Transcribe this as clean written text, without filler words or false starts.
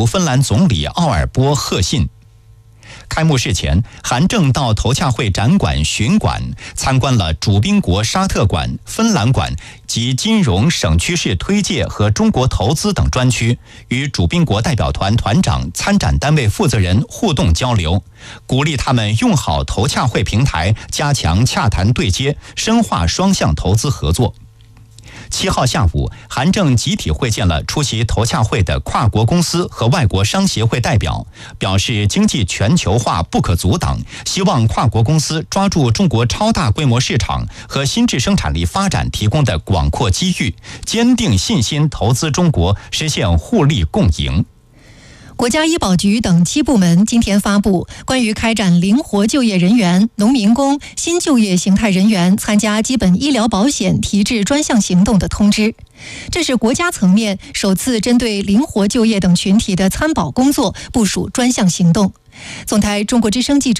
读芬兰总理奥尔波贺信。开幕式前，韩正到头洽会展馆巡馆，参观了主宾国沙特馆、芬兰馆及金融、省区市推介和中国投资等专区，与主宾国代表团团长、参展单位负责人互动交流，鼓励他们用好头洽会平台，加强洽谈对接，深化双向投资合作。7号下午，韩正集体会见了出席头洽会的跨国公司和外国商协会代表，表示经济全球化不可阻挡，希望跨国公司抓住中国超大规模市场和新质生产力发展提供的广阔机遇，坚定信心投资中国，实现互利共赢。 国家医保局等7部门今天发布关于开展灵活就业人员、农民工、新就业形态人员参加基本医疗保险提质专项行动的通知。这是国家层面首次针对灵活就业等群体的参保工作部署专项行动。总台中国之声记者